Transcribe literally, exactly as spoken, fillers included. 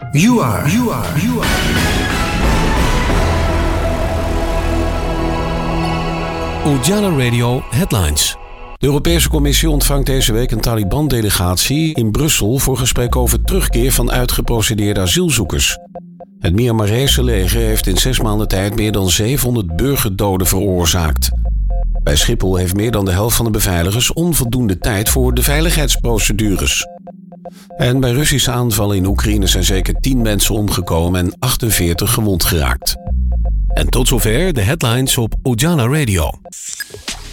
You are. You are. You are. Ujala Radio Headlines. De Europese Commissie ontvangt deze week een Taliban-delegatie in Brussel voor gesprek over terugkeer van uitgeprocedeerde asielzoekers. Het Myanmarese leger heeft in zes maanden tijd meer dan zevenhonderd burgerdoden veroorzaakt. Bij Schiphol heeft meer dan de helft van de beveiligers onvoldoende tijd voor de veiligheidsprocedures. En bij Russische aanvallen in Oekraïne zijn zeker tien mensen omgekomen en achtenveertig gewond geraakt. En tot zover de headlines op Ujala Radio.